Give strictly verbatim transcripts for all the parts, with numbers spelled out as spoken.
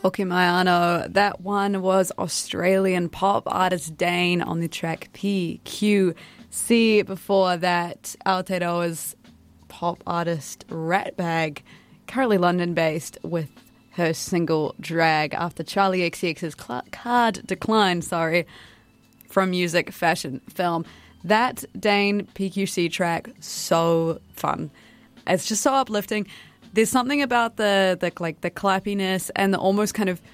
Hokimayano. That one was Australian pop artist Dane on the track P Q C. Before that, Aotearoa's pop artist Ratbag, currently London-based, with her single Drag after Charlie X C X's cl- card decline, sorry, from music, fashion, film. That Dane P Q C track, so fun. It's just so uplifting. There's something about the, the like the clappiness and the almost kind of,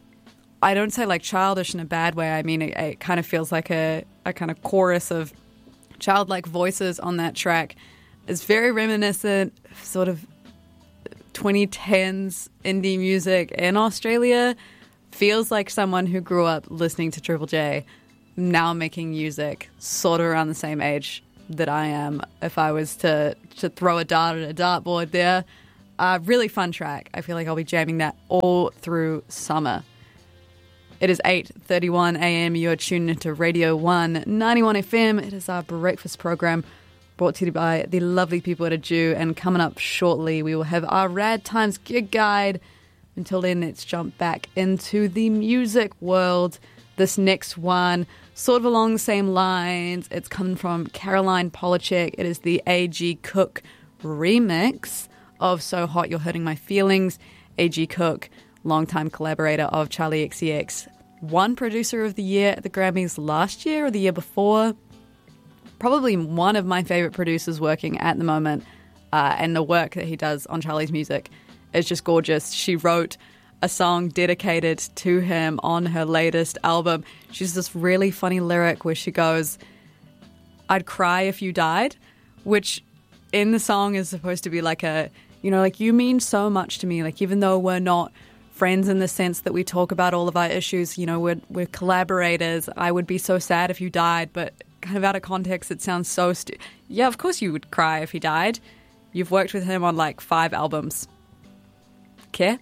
I don't say like childish in a bad way. I mean, it, it kind of feels like a, a kind of chorus of childlike voices on that track. It's very reminiscent, sort of twenty tens indie music in Australia. Feels like someone who grew up listening to Triple J, now making music sort of around the same age that I am. If I was to, to throw a dart at a dartboard there. Uh, really fun track. I feel like I'll be jamming that all through summer. It is eight thirty-one a.m. You're tuned into Radio one ninety-one F M. It is our breakfast program brought to you by the lovely people at Adju. And coming up shortly, we will have our Rad Times gig guide. Until then, let's jump back into the music world. This next one, sort of along the same lines. It's coming from Caroline Polachek. It is the A G Cook remix of So Hot You're Hurting My Feelings. A G Cook, longtime collaborator of Charlie X C X, won Producer of the Year at the Grammys last year or the year before. Probably one of my favorite producers working at the moment, uh, and the work that he does on Charlie's music is just gorgeous. She wrote a song dedicated to him on her latest album. She's this really funny lyric where she goes, "I'd cry if you died," which in the song is supposed to be like a, you know, like, you mean so much to me. Like, even though we're not friends in the sense that we talk about all of our issues, you know, we're, we're collaborators. I would be so sad if you died, but kind of out of context, it sounds so stu- yeah, of course you would cry if he died. You've worked with him on like five albums. Care?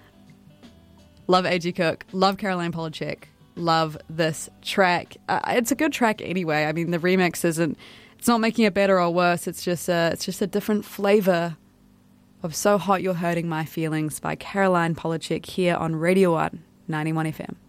Love A G Cook. Love Caroline Polachek. Love this track. Uh, it's a good track anyway. I mean, the remix isn't, it's not making it better or worse. It's just a, it's just a different flavor of So Hot You're Hurting My Feelings by Caroline Polachek here on Radio one ninety-one F M.